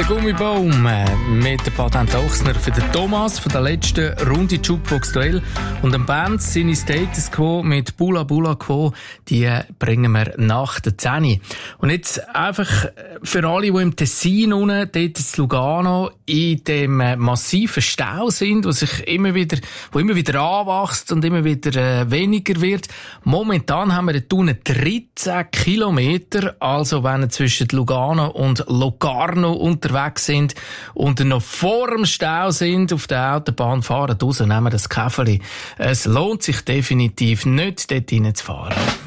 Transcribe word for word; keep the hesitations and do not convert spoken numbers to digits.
Der Gummibaum äh, mit der Patent Ochsner für den Thomas von der letzten Runde Jukebox Duell und dem Band seine Status Quo mit Bula Bula Quo, die bringen wir nach der zehn. Und jetzt einfach für alle, die im Tessin unten, dort in Lugano, in dem massiven Stau sind, wo sich immer wieder, wo immer wieder anwächst und immer wieder äh, weniger wird. Momentan haben wir dort unten dreizehn Kilometer, also wenn ihr zwischen Lugano und Locarno unterwegs sind und noch vor dem Stau sind, auf der Autobahn fahren raus, nehmen das Käferli. Es lohnt sich definitiv nicht, dort reinzufahren.